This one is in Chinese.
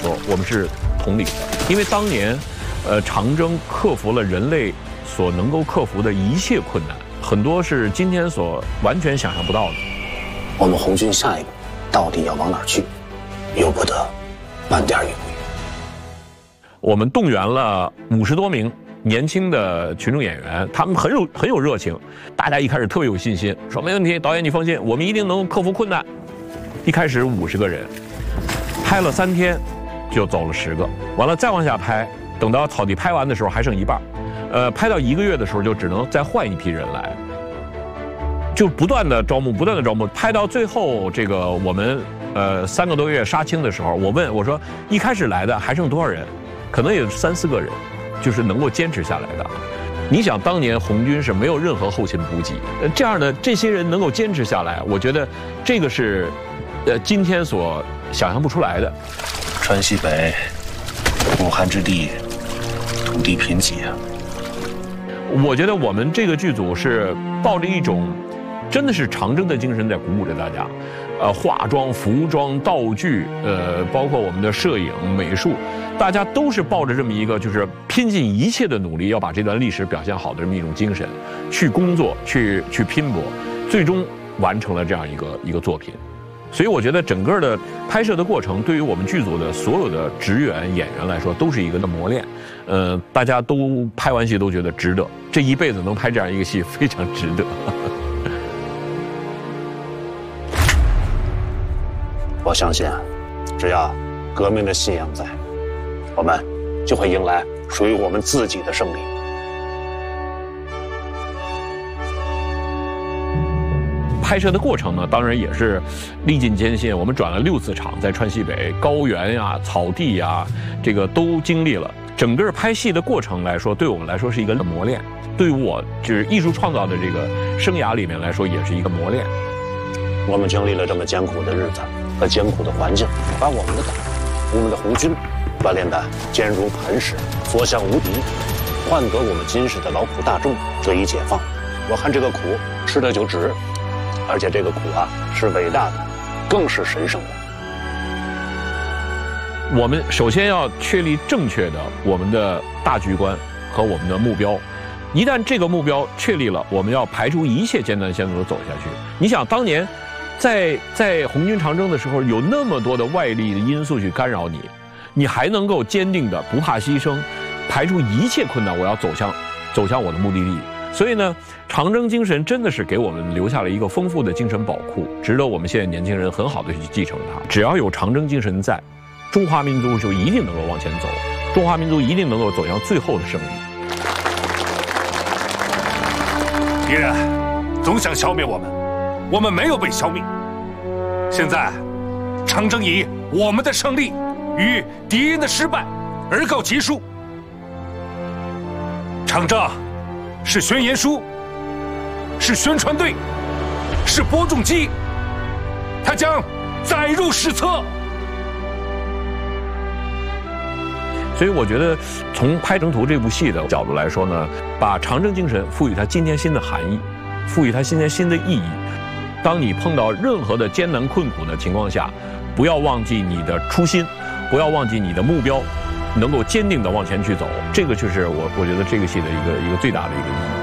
说，我们是同理的，因为当年，长征克服了人类所能够克服的一切困难，很多是今天所完全想象不到的。 我们红军下一步到底要往哪儿去，由不得半点犹豫。 我们动员了50多名年轻的群众演员，他们很有热情，大家一开始特别有信心，说没问题，导演你放心，我们一定能克服困难。一开始50个人，拍了3天，就走了10个，完了再往下拍，等到草地拍完的时候还剩一半，拍到1个月的时候就只能再换一批人来，就不断的招募，拍到最后这个我们3个多月杀青的时候，我说一开始来的还剩多少人？可能也就3、4个人，就是能够坚持下来的。你想当年红军是没有任何后勤补给，这样的这些人能够坚持下来，我觉得这个是今天所想象不出来的。 川西北武汉之地，土地贫瘠啊。 我觉得我们这个剧组是抱着一种真的是长征的精神在鼓舞着大家。化妆、服装、道具，包括我们的摄影、美术，大家都是抱着这么一个就是拼尽一切的努力，要把这段历史表现好的这么一种精神，去工作，去拼搏，最终完成了这样一个作品。所以我觉得整个的拍摄的过程，对于我们剧组的所有的职员演员来说，都是一个磨练。大家都拍完戏都觉得值得，这一辈子能拍这样一个戏非常值得。 我相信，只要革命的信仰在，我们就会迎来属于我们自己的胜利。 拍摄的过程呢，当然也是历尽艰辛。我们转了6次场，在川西北高原呀、草地呀，这个都经历了。整个拍戏的过程来说，对我们来说是一个磨练，对于我就是艺术创造的这个生涯里面来说，也是一个磨练。 我们经历了这么艰苦的日子和艰苦的环境，把我们的党、我们的红军锻炼得坚如磐石，所向无敌，换得我们今世的劳苦大众得以解放。我看这个苦吃了就值，而且这个苦啊是伟大的，更是神圣的。 我们首先要确立正确的我们的大局观和我们的目标。一旦这个目标确立了，我们要排除一切艰难险阻地走下去。你想当年在红军长征的时候，有那么多的外力的因素去干扰你，你还能够坚定的不怕牺牲，排除一切困难，我要走向我的目的地。所以呢，长征精神真的是给我们留下了一个丰富的精神宝库，值得我们现在年轻人很好的去继承它。只要有长征精神在，中华民族就一定能够往前走，中华民族一定能够走向最后的胜利。 敌人总想消灭我们，我们没有被消灭。现在，长征以我们的胜利与敌人的失败而告结束。长征是宣言书，是宣传队，是播种机，它将载入史册。 所以我觉得，从拍《征途》这部戏的角度来说呢，把长征精神赋予它今天新的含义，赋予它今天新的意义。当你碰到任何的艰难困苦的情况下，不要忘记你的初心，不要忘记你的目标，能够坚定地往前去走。这个就是我觉得这个戏的一个最大的一个意义。